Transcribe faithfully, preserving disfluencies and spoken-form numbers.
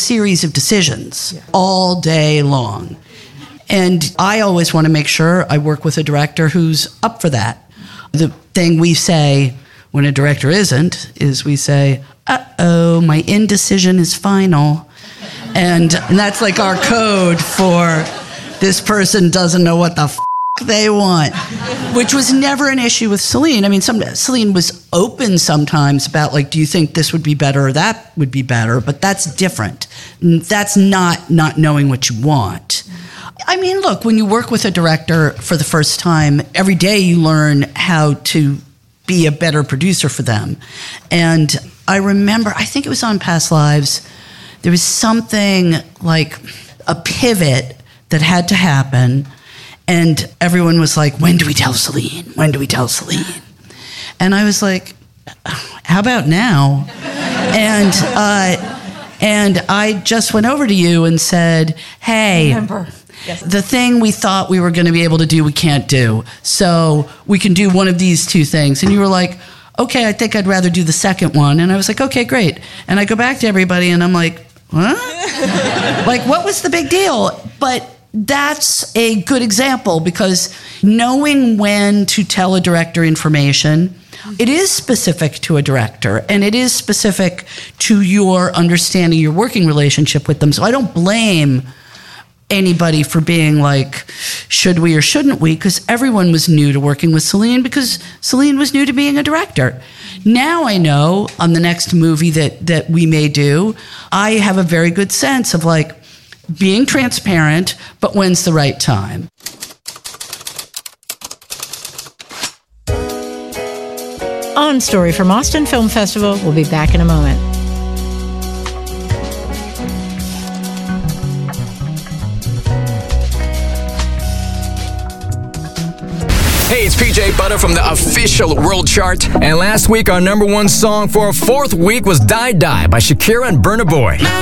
series of decisions yeah. all day long. And I always want to make sure I work with a director who's up for that. The thing we say when a director isn't is we say, uh-oh, my indecision is final. And, and that's like our code for this person doesn't know what the f*** they want, which was never an issue with Celine. I mean, some, Celine was open sometimes about, like, do you think this would be better or that would be better? But that's different. That's not not knowing what you want. I mean, look, when you work with a director for the first time, every day you learn how to be a better producer for them. And I remember, I think it was on Past Lives, there was something like a pivot that had to happen. And everyone was like, when do we tell Celine? When do we tell Celine? And I was like, how about now? And uh, and I just went over to you and said, hey, Remember. Yes. the thing we thought we were going to be able to do, we can't do. So we can do one of these two things. And you were like, okay, I think I'd rather do the second one. And I was like, okay, great. And I go back to everybody and I'm like, huh? Like, what was the big deal? But that's a good example because knowing when to tell a director information, it is specific to a director and it is specific to your understanding your working relationship with them. So I don't blame anybody for being like, should we or shouldn't we? Because everyone was new to working with Celine because Celine was new to being a director. Now I know on the next movie that, that we may do, I have a very good sense of like, being transparent, but when's the right time? On Story from Austin Film Festival. We'll be back in a moment. Hey, it's P J Butter from the official World Chart. And last week, our number one song for a fourth week was Die Die by Shakira and Burna Boy.